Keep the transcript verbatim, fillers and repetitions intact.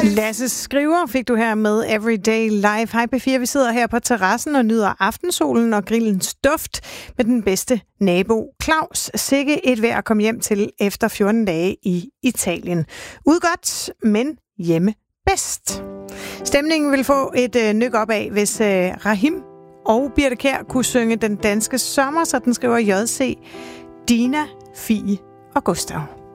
Lasse Skriver fik du her med Everyday Life. Hej P fire, vi sidder her på terrassen og nyder aftensolen og grillens duft med den bedste nabo, Claus. Sikke et vejr at komme hjem til efter fjorten dage i Italien. Ude godt, men hjemme bedst. Stemningen vil få et øh, nyk op af, hvis øh, Rahim og Birte Kjær kunne synge Den Danske Sommer, så den skriver J C, Dina, Fie og Gustav.